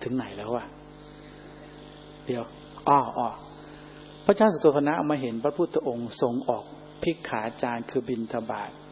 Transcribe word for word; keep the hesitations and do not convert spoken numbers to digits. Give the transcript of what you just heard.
ถึงไหนแล้ววะเดี๋ยวอ้ออ้อพระเจ้าสุโธทนะเอามาเห็นพระพุทธองค์ทรงออกภิกขาจารคือบิณฑบาต